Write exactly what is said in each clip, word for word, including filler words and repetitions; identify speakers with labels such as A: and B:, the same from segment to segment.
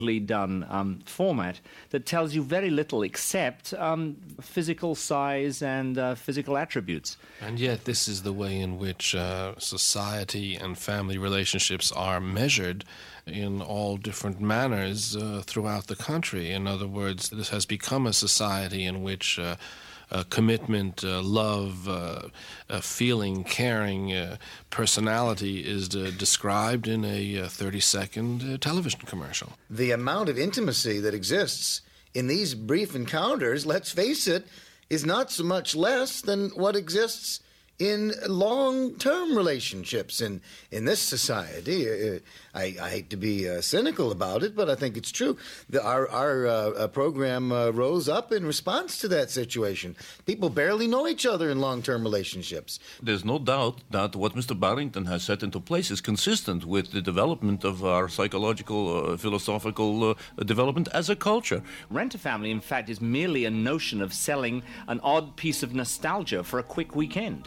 A: done um, format that tells you very little except um, physical size and uh, physical attributes.
B: And yet this is the way in which uh, society and family relationships are measured in all different manners uh, throughout the country. In other words, this has become a society in which uh, Uh, commitment, uh, love, uh, uh, feeling, caring, uh, personality is uh, described in a thirty-second uh, television commercial.
C: The amount of intimacy that exists in these brief encounters, let's face it, is not so much less than what exists in long-term relationships in, in this society. Uh, I, I hate to be uh, cynical about it, but I think it's true. The, our our uh, program uh, rose up in response to that situation. People barely know each other in long-term relationships.
D: There's no doubt that what Mister Barrington has set into place is consistent with the development of our psychological, uh, philosophical uh, development as a culture.
A: Rent-A-Family, in fact, is merely a notion of selling an odd piece of nostalgia for a quick weekend.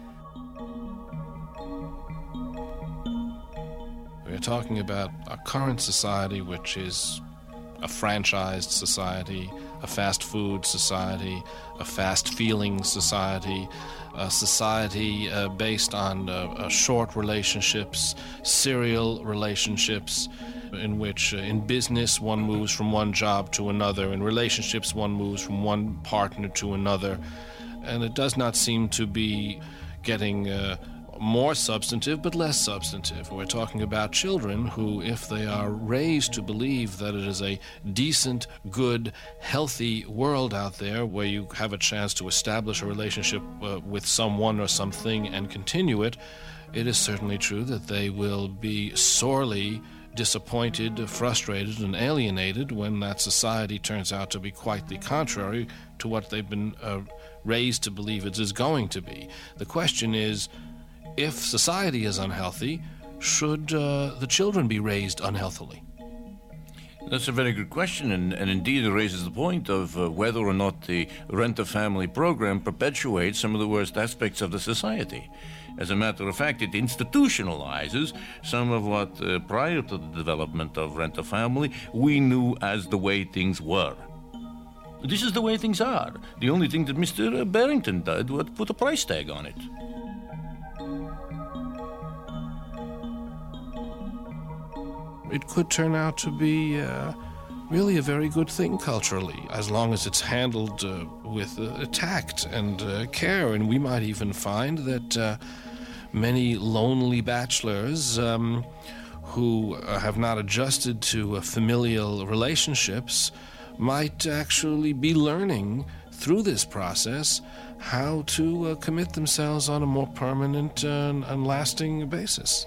B: We're talking about our current society, which is a franchised society, a fast food society, a fast feeling society, a society uh, based on uh, uh, short relationships, serial relationships, in which uh, in business one moves from one job to another, in relationships one moves from one partner to another, and it does not seem to be getting uh, more substantive, but less substantive. We're talking about children who, if they are raised to believe that it is a decent, good, healthy world out there where you have a chance to establish a relationship uh, with someone or something and continue it, it is certainly true that they will be sorely disappointed, frustrated, and alienated when that society turns out to be quite the contrary to what they've been uh, raised to believe it is going to be. The question is, if society is unhealthy, should uh, the children be raised unhealthily?
D: That's a very good question, and, and indeed it raises the point of uh, whether or not the Rent-A-Family program perpetuates some of the worst aspects of the society. As a matter of fact, it institutionalizes some of what, uh, prior to the development of Rent-A-Family, we knew as the way things were. This is the way things are. The only thing that Mister Barrington did was put a price tag on it.
B: It could turn out to be uh, really a very good thing culturally, as long as it's handled uh, with uh, tact and uh, care. And we might even find that uh, many lonely bachelors um, who uh, have not adjusted to uh, familial relationships might actually be learning through this process how to uh, commit themselves on a more permanent uh, and lasting basis.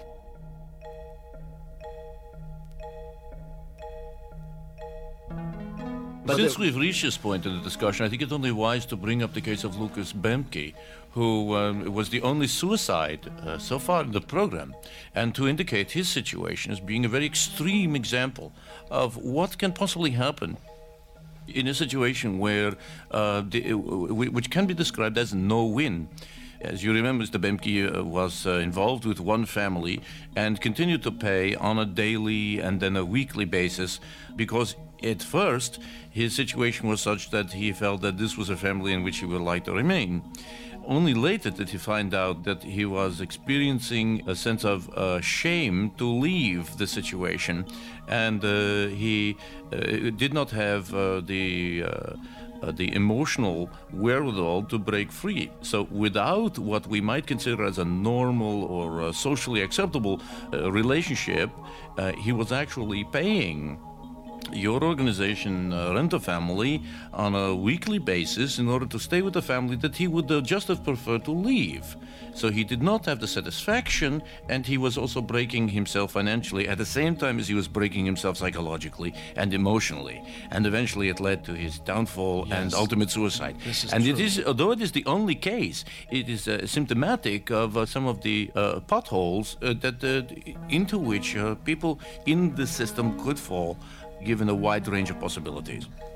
D: But since we've reached this point in the discussion, I think it's only wise to bring up the case of Lucas Bemke, who um, was the only suicide uh, so far in the program, and to indicate his situation as being a very extreme example of what can possibly happen in a situation where, uh, the, which can be described as no-win. As you remember, Mister Bemke uh, was uh, involved with one family and continued to pay on a daily and then a weekly basis because at first his situation was such that he felt that this was a family in which he would like to remain. Only later did he find out that he was experiencing a sense of uh, shame to leave the situation, and uh, he uh, did not have uh, the uh, uh, the emotional wherewithal to break free. So without what we might consider as a normal or uh, socially acceptable uh, relationship, uh, he was actually paying your organization, uh, Rent-A-Family, on a weekly basis in order to stay with the family that he would uh, just have preferred to leave. So he did not have the satisfaction, and he was also breaking himself financially at the same time as he was breaking himself psychologically and emotionally. And eventually it led to his downfall yes. and ultimate suicide.
B: This is
D: and
B: true.
D: it is, although it is the only case, it is uh, symptomatic of uh, some of the uh, potholes uh, that uh, into which uh, people in the system could fall, given a wide range of possibilities.